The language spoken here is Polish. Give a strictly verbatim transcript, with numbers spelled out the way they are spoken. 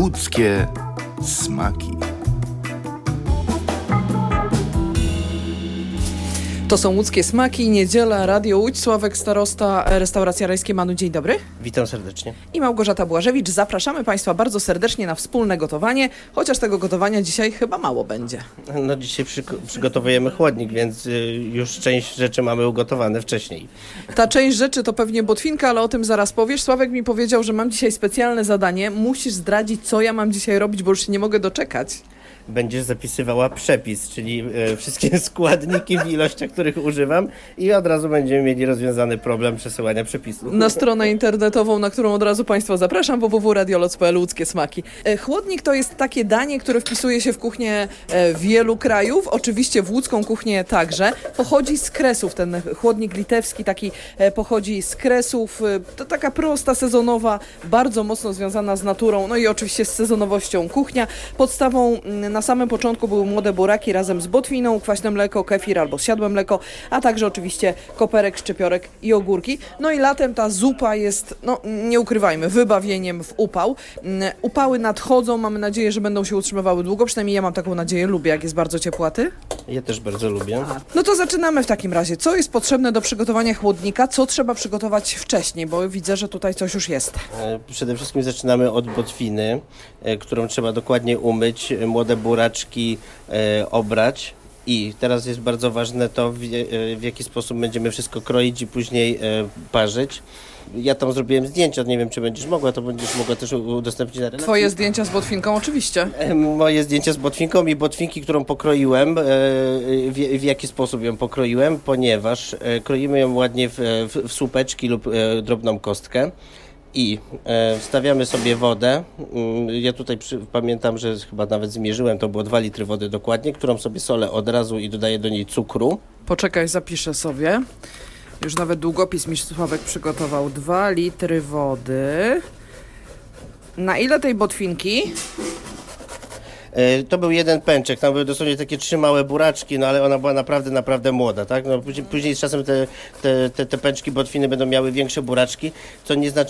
Łódzkie smaki. To są Łódzkie Smaki, niedziela, Radio Łódź, Sławek Starosta, restauracja Rajskie Manu. Dzień dobry. Witam serdecznie. I Małgorzata Błażewicz. Zapraszamy Państwa bardzo serdecznie na wspólne gotowanie, chociaż tego gotowania dzisiaj chyba mało będzie. No dzisiaj przy, przygotowujemy chłodnik, więc y, już część rzeczy mamy ugotowane wcześniej. Ta część rzeczy to pewnie botwinka, ale o tym zaraz powiesz. Sławek mi powiedział, że mam dzisiaj specjalne zadanie. Musisz zdradzić, co ja mam dzisiaj robić, bo już się nie mogę doczekać. Będziesz zapisywała przepis, czyli e, wszystkie składniki w ilościach, których używam i od razu będziemy mieli rozwiązany problem przesyłania przepisu. Na stronę internetową, na którą od razu Państwa zapraszam, w w w kropka radioloc kropka p l, Łódzkie Smaki. E, Chłodnik to jest takie danie, które wpisuje się w kuchnię e, wielu krajów, oczywiście w łódzką kuchnię także. Pochodzi z Kresów, ten chłodnik litewski taki e, pochodzi z Kresów. E, to taka prosta, sezonowa, bardzo mocno związana z naturą, no i oczywiście z sezonowością kuchnia. Podstawą m, na samym początku były młode buraki razem z botwiną, kwaśne mleko, kefir albo zsiadłe mleko, a także oczywiście koperek, szczypiorek i ogórki. No i latem ta zupa jest, no nie ukrywajmy, wybawieniem w upał. Mm, Upały nadchodzą, mamy nadzieję, że będą się utrzymywały długo, przynajmniej ja mam taką nadzieję, lubię jak jest bardzo ciepła, ty? Ja też bardzo lubię. No to zaczynamy w takim razie. Co jest potrzebne do przygotowania chłodnika? Co trzeba przygotować wcześniej? Bo widzę, że tutaj coś już jest. E, przede wszystkim zaczynamy od botwiny, e, którą trzeba dokładnie umyć, e, młode buraczki e, obrać. I teraz jest bardzo ważne to, w, w jaki sposób będziemy wszystko kroić i później e, parzyć. Ja tam zrobiłem zdjęcia, nie wiem, czy będziesz mogła, to będziesz mogła też udostępnić na relacji. Twoje zdjęcia z botwinką oczywiście. E, Moje zdjęcia z botwinką i botwinki, którą pokroiłem, e, w, w jaki sposób ją pokroiłem, ponieważ e, kroimy ją ładnie w, w, w słupeczki lub e, drobną kostkę. I e, wstawiamy sobie wodę. Ja tutaj przy, pamiętam, że chyba nawet zmierzyłem, to było dwa litry wody dokładnie, którą sobie solę od razu i dodaję do niej cukru. Poczekaj, zapiszę sobie. Już nawet długopis mi Sławek przygotował. Dwa litry wody. Na ile tej botwinki? E, to był jeden pęczek, tam były dosłownie takie trzy małe buraczki, no ale ona była naprawdę, naprawdę młoda, tak? No, później, później z czasem te, te, te, te pęczki botwiny będą miały większe buraczki, co nie znaczy,